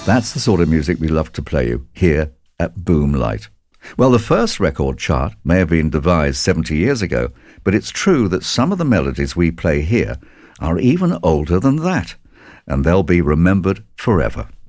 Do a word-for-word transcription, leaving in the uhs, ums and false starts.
That's the sort of music we love to play you here at Boomlight. Well, the first record chart may have been devised seventy years ago, but it's true that some of the melodies we play here are even older than that, and they'll be remembered forever.